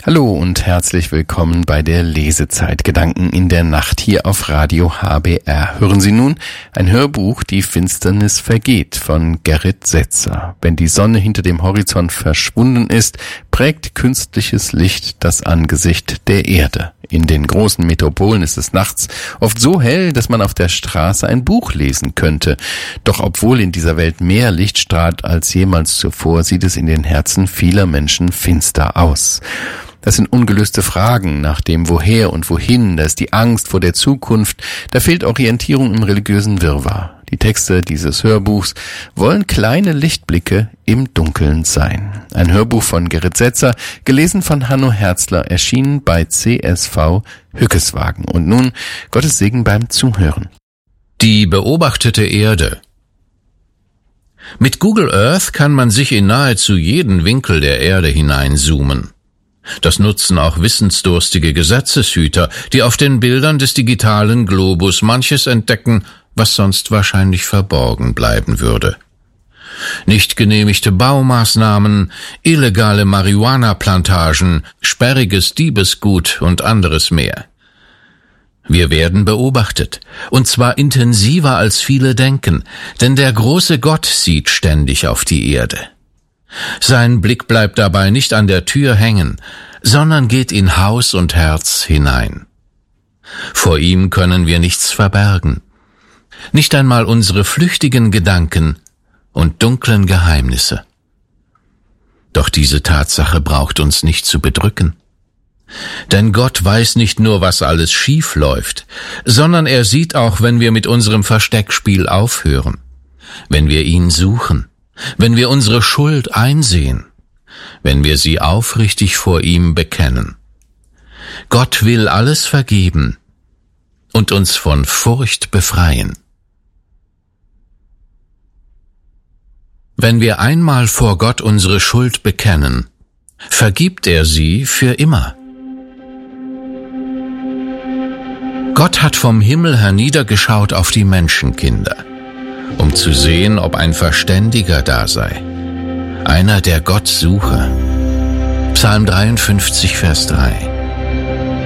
Hallo und herzlich willkommen bei der Lesezeit Gedanken in der Nacht hier auf Radio HBR. Hören Sie nun ein Hörbuch Die Finsternis vergeht von Gerrit Setzer. Wenn die Sonne hinter dem Horizont verschwunden ist, prägt künstliches Licht das Angesicht der Erde. In den großen Metropolen ist es nachts oft so hell, dass man auf der Straße ein Buch lesen könnte. Doch obwohl in dieser Welt mehr Licht strahlt als jemals zuvor, sieht es in den Herzen vieler Menschen finster aus. Das sind ungelöste Fragen nach dem Woher und Wohin, da ist die Angst vor der Zukunft, da fehlt Orientierung im religiösen Wirrwarr. Die Texte dieses Hörbuchs wollen kleine Lichtblicke im Dunkeln sein. Ein Hörbuch von Gerrit Setzer, gelesen von Hanno Herzler, erschienen bei CSV Hückeswagen. Und nun Gottes Segen beim Zuhören. Die beobachtete Erde. Mit Google Earth kann man sich in nahezu jeden Winkel der Erde hineinzoomen. Das nutzen auch wissensdurstige Gesetzeshüter, die auf den Bildern des digitalen Globus manches entdecken, was sonst wahrscheinlich verborgen bleiben würde. Nicht genehmigte Baumaßnahmen, illegale Marihuana-Plantagen, sperriges Diebesgut und anderes mehr. Wir werden beobachtet, und zwar intensiver als viele denken, denn der große Gott sieht ständig auf die Erde. Sein Blick bleibt dabei nicht an der Tür hängen, sondern geht in Haus und Herz hinein. Vor ihm können wir nichts verbergen, nicht einmal unsere flüchtigen Gedanken und dunklen Geheimnisse. Doch diese Tatsache braucht uns nicht zu bedrücken. Denn Gott weiß nicht nur, was alles schief läuft, sondern er sieht auch, wenn wir mit unserem Versteckspiel aufhören, wenn wir ihn suchen, wenn wir unsere Schuld einsehen, wenn wir sie aufrichtig vor ihm bekennen. Gott will alles vergeben und uns von Furcht befreien. Wenn wir einmal vor Gott unsere Schuld bekennen, vergibt er sie für immer. Gott hat vom Himmel herniedergeschaut auf die Menschenkinder, um zu sehen, ob ein Verständiger da sei, einer, der Gott suche. Psalm 53, Vers 3.